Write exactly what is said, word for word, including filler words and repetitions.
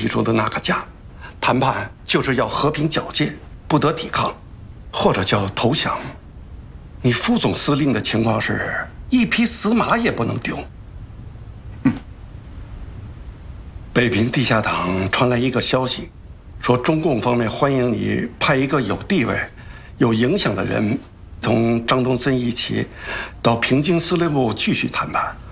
提出的那个价。谈判就是要和平皎洁，不得抵抗，或者叫投降。你副总司令的情况是一匹死马也不能丢。嗯。北平地下党传来一个消息，说中共方面欢迎你派一个有地位、有影响的人，同张东森一起到平津司令部继续谈判。